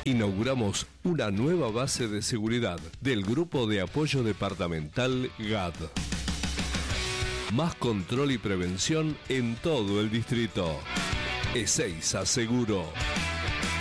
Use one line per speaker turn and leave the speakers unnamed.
Inauguramos una nueva base de seguridad del Grupo de Apoyo Departamental GAD. Más control y prevención en todo el distrito. Ezeiza Seguro.